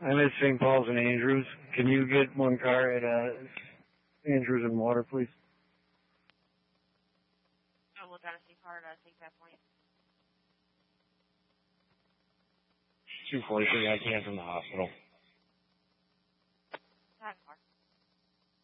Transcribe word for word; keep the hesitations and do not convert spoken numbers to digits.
I'm at Saint Paul's and Andrews. Can you get one car at uh, Andrews and Water, please? I'll look at a safe car to take that point. two forty-three, I came from the hospital.